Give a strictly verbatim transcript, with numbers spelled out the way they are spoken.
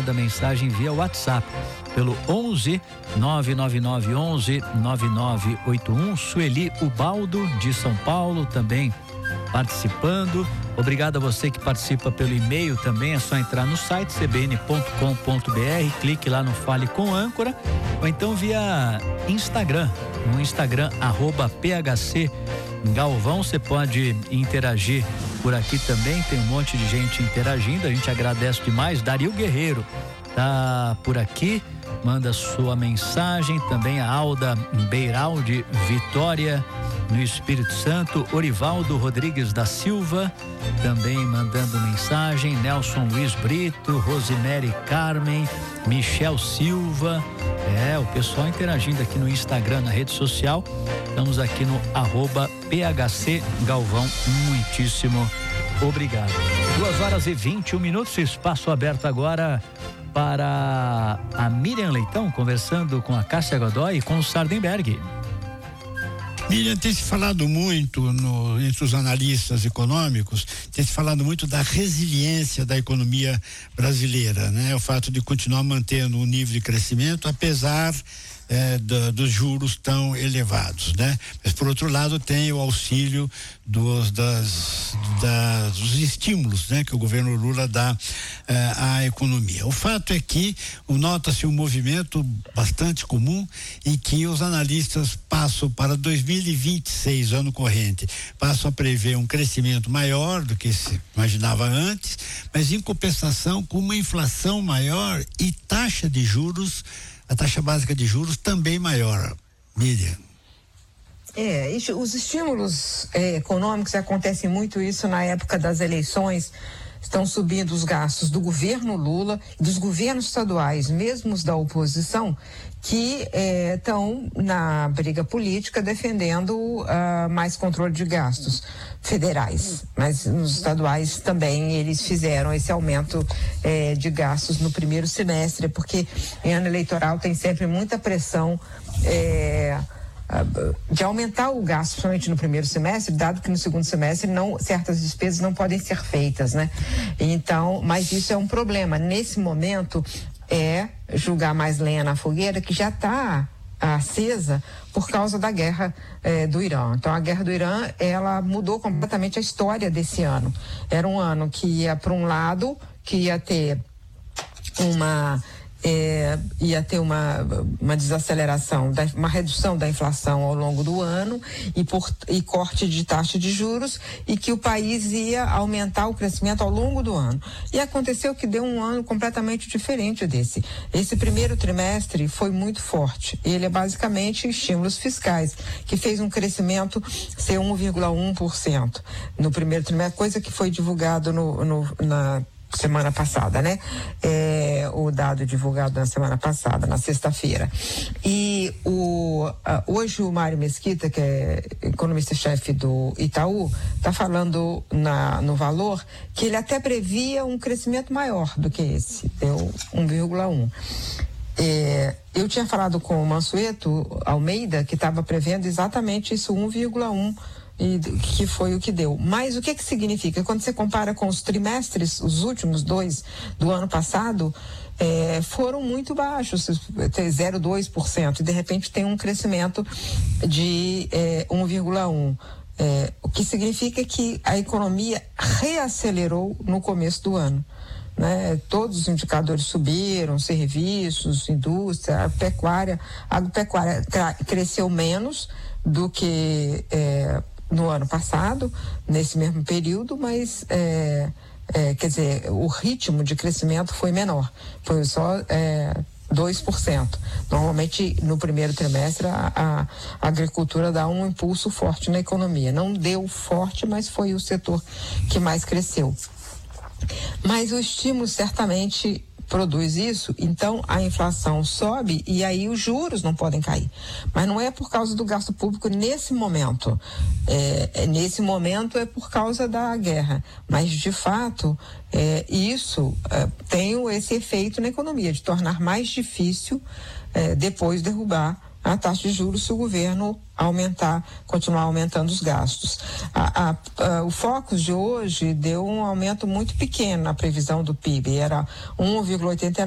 manda mensagem via WhatsApp pelo onze nove nove nove onze nove nove oito um. Sueli Ubaldo de São Paulo também participando. Obrigado a você que participa pelo e-mail também. É só entrar no site c b n ponto com ponto b r, clique lá no Fale com Âncora, ou então via Instagram, no Instagram arroba P H C Galvão. Você pode interagir por aqui também, tem um monte de gente interagindo, a gente agradece demais. Dario Guerreiro tá por aqui, manda sua mensagem. Também a Alda Beiral de Vitória, no Espírito Santo. Orivaldo Rodrigues da Silva também mandando mensagem. Nelson Luiz Brito, Rosemary Carmen, Michel Silva. É, o pessoal interagindo aqui no Instagram, na rede social. Estamos aqui no arroba P H C Galvão. Muitíssimo obrigado. Duas horas e vinte e um minutos, espaço aberto agora para a Miriam Leitão, conversando com a Cássia Godoy e com o Sardenberg. Miriam, tem se falado muito no, entre os analistas econômicos, tem se falado muito da resiliência da economia brasileira, né? O fato de continuar mantendo um nível de crescimento, apesar É, do, dos juros tão elevados, né? Mas por outro lado tem o auxílio dos, das, das, dos estímulos, né? Que o governo Lula dá eh, à economia. O fato é que nota-se um movimento bastante comum em que os analistas passam para dois mil e vinte e seis, ano corrente, passam a prever um crescimento maior do que se imaginava antes, mas em compensação com uma inflação maior e taxa de juros, a taxa básica de juros também maior. Miriam. É, os estímulos é, econômicos, acontece muito isso na época das eleições, estão subindo os gastos do governo Lula e dos governos estaduais, mesmo os da oposição, que estão é, na briga política defendendo uh, mais controle de gastos federais, mas nos estaduais também eles fizeram esse aumento é, de gastos no primeiro semestre, porque em ano eleitoral tem sempre muita pressão é, de aumentar o gasto, principalmente no primeiro semestre, dado que no segundo semestre não, certas despesas não podem ser feitas, né? Então, mas isso é um problema. Nesse momento, é jogar mais lenha na fogueira, que já está acesa por causa da guerra eh, do Irã. Então, a guerra do Irã, ela mudou completamente a história desse ano. Era um ano que ia para um lado, que ia ter uma É, ia ter uma, uma desaceleração, da, uma redução da inflação ao longo do ano e, por, e corte de taxa de juros, e que o país ia aumentar o crescimento ao longo do ano. E aconteceu que deu um ano completamente diferente desse. Esse primeiro trimestre foi muito forte. Ele é basicamente estímulos fiscais, que fez um crescimento ser um vírgula um por cento no primeiro trimestre, coisa que foi divulgado no, no, na semana passada, né? É, o dado divulgado na semana passada, na sexta-feira. E o, uh, hoje o Mário Mesquita, que é economista-chefe do Itaú, está falando na, no Valor que ele até previa um crescimento maior do que esse, deu um vírgula um. É, eu tinha falado com o Mansueto Almeida, que estava prevendo exatamente isso, um vírgula um, e que foi o que deu. Mas o que que significa? Quando você compara com os trimestres, os últimos dois do ano passado, é, foram muito baixos, zero vírgula dois por cento, e de repente tem um crescimento de é, um vírgula um por cento. É, o que significa que a economia reacelerou no começo do ano. Né? Todos os indicadores subiram, serviços, indústria, pecuária, a agropecuária cresceu menos do que é, no ano passado, nesse mesmo período, mas é, é, quer dizer, o ritmo de crescimento foi menor, foi só é, dois por cento. Normalmente no primeiro trimestre a, a, a agricultura dá um impulso forte na economia, não deu forte, mas foi o setor que mais cresceu. Mas o estímulo certamente produz isso, então a inflação sobe e aí os juros não podem cair. Mas não é por causa do gasto público nesse momento. É, é, nesse momento é por causa da guerra. Mas, de fato, é, isso é, tem esse efeito na economia, de tornar mais difícil é, depois derrubar a taxa de juros se o governo aumentar, continuar aumentando os gastos. A, a, a, o Focus de hoje deu um aumento muito pequeno na previsão do P I B, era um vírgula oitenta e nove